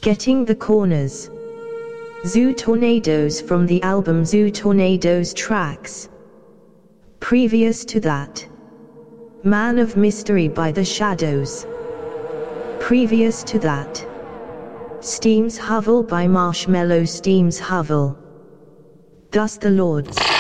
Getting the Corners. Zoo Tornadoes from the album Zoo Tornadoes tracks. Previous to that, Man of Mystery by The Shadows. Previous to that, Steam's Hovel by Marshmello. Steam's Hovel. Thus the Lords.